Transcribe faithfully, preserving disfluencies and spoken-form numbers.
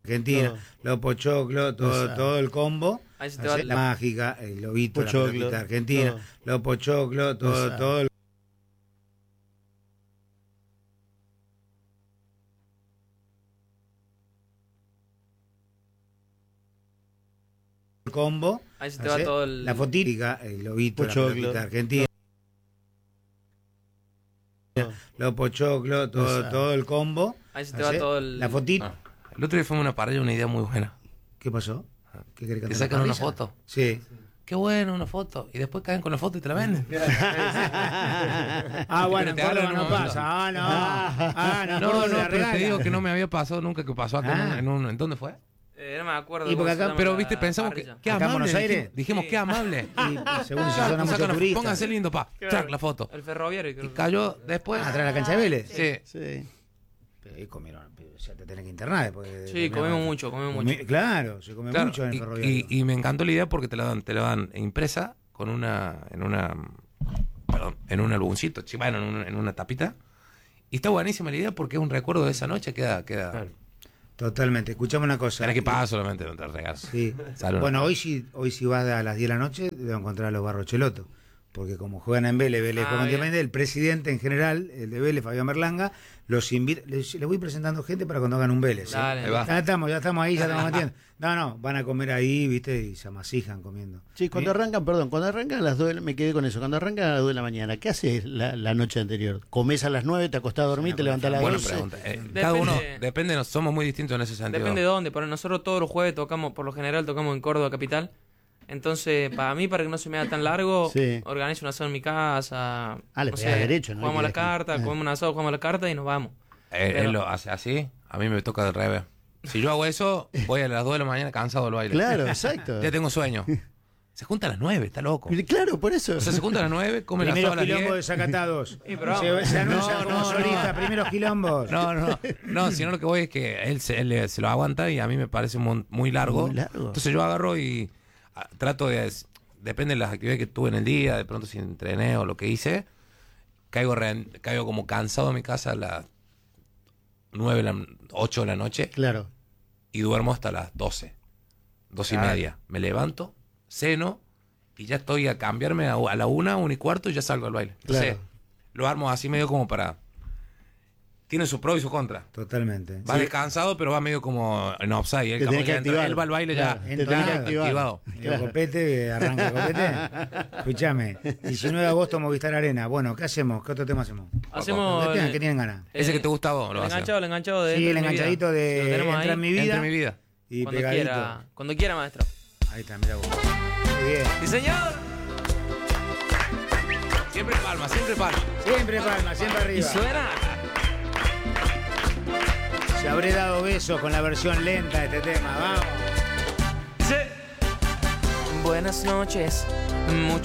Argentina, Todo. los pochoclos, todo, Exacto. todo el combo. Ahí se te va La mágica, el lobito, Pochoclo, la pelotita argentina, todo. los pochoclos, todo, Exacto. todo el combo. Ahí se te va todo el... La fotítica, el lobito, Pochoclo. la pelotita argentina. Todo. Los pochoclos, todo, Exacto. todo el combo. Ahí se te va todo el... La fotita. Ah, el otro día fuimos a una parrilla, una idea muy buena. ¿Qué pasó? ¿Qué querés que Te te sacan una parrilla? foto. Sí. Qué bueno, una foto. Y después caen con la foto y te la venden. Ah, bueno, en Pero te Córdoba agarran no un momento. pasa. Ah, no. Ah, no, No, Córdoba no, la pero te regala. digo que no me había pasado nunca que pasó acá en Ah. un, en un- ¿en dónde fue? Eh, no me acuerdo. Y cómo porque se acá- llama Pero, la viste, pensamos que... parrilla. Qué ¿Acá en amable. Buenos Aires? Dijimos, dijimos Sí. qué amable. Y según si Claro, son muchos sacan- turistas. pónganse lindo, pa. Chac, la foto. El ferroviario. creo Y que- cayó después. Ah, ¿atrás de la cancha de Vélez? Sí. Sí. Pero ahí comieron, pero, o sea, te tenés que internar después. de- Sí, de- comemos mucho, comemos Comi- mucho. Claro, se come Claro, mucho en el y, ferroviario. y- y me encantó la idea porque te la dan, te la dan impresa con una, en una, perdón, en un albuncito, chi- bueno, en una, en una tapita. Y está buenísima la idea porque es un recuerdo de esa noche, queda, queda. Claro. Totalmente. Escuchame una cosa. Tenés que pagar solamente, no te regalas. Sí. Salud. Bueno, hoy si, hoy si vas a las diez de la noche, te vas a encontrar a los Barrochelotos. Porque como juegan en Vélez, Vélez Ah, juega bien. Independiente, el presidente en general, el de Vélez, Fabián Berlanga, los invita. Les, les voy presentando gente para cuando hagan un Vélez. ¿eh? Dale. Ahí va. Ya estamos, ya estamos ahí, ya estamos metiendo. No, no, van a comer ahí, viste, y se amasijan comiendo. Sí, cuando ¿Sí? arrancan, perdón, cuando arrancan a las dos, me quedé con eso, cuando arrancan a las dos de la mañana, ¿qué haces la, la noche anterior? ¿Comés a las nueve, te acostás a dormir, te levantás a las Buena doce? pregunta. Eh, Depende- cada uno, depende, nos somos muy distintos en ese sentido. Depende de dónde. Pero nosotros todos los jueves tocamos, por lo general tocamos en Córdoba capital. Entonces, para mí, para que no se me haga tan largo, Sí. organizo un asado en mi casa. Ah, le no pegás derecho, ¿no? Jugamos a Hay la que- carta, ah. comemos un asado, jugamos a la carta y nos vamos. Eh, Pero- él lo hace así, a mí me toca del revés. Si yo hago eso, voy a las dos de la mañana cansado del baile. Claro, exacto. Ya tengo sueño. Se junta a las nueve, está loco. Claro, por eso. O sea, se junta a las nueve, come las Primeros a las quilombos de diez. Zacatados. Sí, pero se, vamos. se anuncian No, como no, solista, no. primeros quilombos. No, no, no, sino lo que voy es que él se, él eh, se lo aguanta y a mí me parece muy, muy largo. Muy largo. Entonces yo agarro y ah, trato de, depende de las actividades que tuve en el día, de pronto si entrené o lo que hice, caigo, re- caigo como cansado en mi casa a las nueve, la, ocho de la noche Claro. y duermo hasta las doce, doce y Claro. media. Me levanto, ceno y ya estoy a cambiarme a, a la una, una y cuarto y ya salgo al baile. Entonces, Claro. lo armo así medio como para... Tiene su pro y su contra. Totalmente. Va Sí. descansado, pero va medio como en offside. Él, Te capaz tenés que ya entra- activar. él va al baile Claro, ya. te tenés que activar. activado. Digo, copete, arranca copete. Escuchame, diecinueve de agosto Movistar Arena. Bueno, ¿qué hacemos? ¿Qué otro tema hacemos? Hacemos. ¿Qué tienen, el- qué tienen ganas? Ese que te gusta a vos, lo El vas a hacer. enganchado, el enganchado de. Sí, el Entra en mi vida. enganchadito de Si lo tenemos Entra ahí, en mi vida. Entre mi vida. Y Cuando pegadito. quiera, cuando quiera, maestro. Ahí está, mira vos. Muy bien. Sí, señor. Siempre palma, siempre palma. Siempre palma, siempre Y arriba. suena. Se habré dado besos con la versión lenta de este tema. Vamos. Sí. Buenas noches, mucho